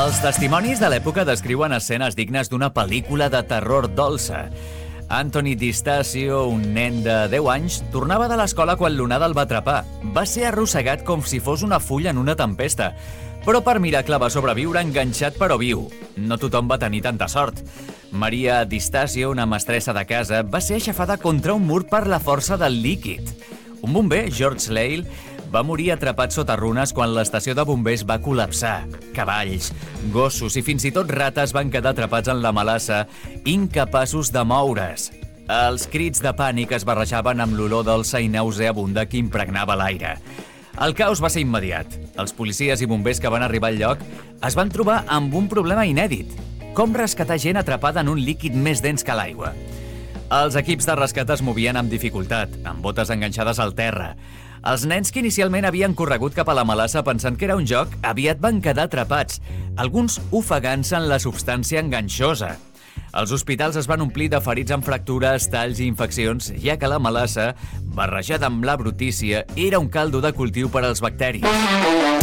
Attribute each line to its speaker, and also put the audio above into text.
Speaker 1: Els testimonis de l'època descriuen escenes dignes d'una pel·lícula de terror dolça. Anthony Distasio, un nen de 10 anys, tornava de l'escola quan l'onada el va atrapar. Va ser arrossegat com si fos una fulla en una tempesta, però per miracle va sobreviure enganxat però viu. No tothom va tenir tanta sort. Maria Distasio, una mestressa de casa, va ser aixafada contra un mur per la força del líquid. Un bomber, George Lale, va morir atrapat sota runes quan l'estació de bombers va col·lapsar. Cavalls, gossos i fins i tot rates van quedar atrapats en la melassa, incapaços de moure's. Els crits de pànic es barrejaven amb l'olor dolça i nauseabunda que impregnava l'aire. El caos va ser immediat. Els policies i bombers que van arribar al lloc es van trobar amb un problema inèdit. Com rescatar gent atrapada en un líquid més dens que l'aigua? Els equips de rescat es movien amb dificultat, amb botes enganxades al terra. Els nens que inicialment havien corregut cap a la melassa pensant que era un joc, aviat van quedar atrapats, alguns ofegant-se en la substància enganxosa. Els hospitals es van omplir de ferits amb fractures, talls i infeccions, ja que la melassa, barrejada amb la brutícia, era un caldo de cultiu per als bacteris.